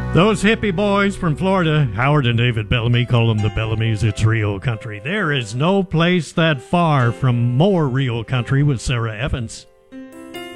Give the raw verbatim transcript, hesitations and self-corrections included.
Those hippie boys from Florida, Howard and David Bellamy, call them the Bellamys. It's real country. There is no place that far from more real country with Sarah Evans.